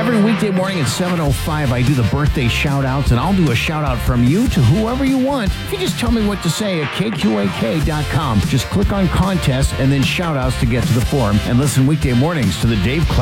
Every weekday morning at 7:05, I do the birthday shout-outs, and I'll do a shout-out from you to whoever you want. If you just tell me what to say at kqak.com, just click on contest and then shout-outs to get to the form, and listen weekday mornings to the Dave